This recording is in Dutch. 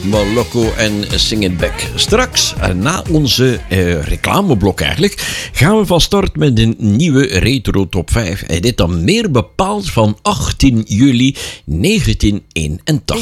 Moloko en Sing It Back. Straks, na onze reclameblok eigenlijk, gaan we van start met een nieuwe Retro Top 5. En dit dan meer bepaald van 18 juli 1981.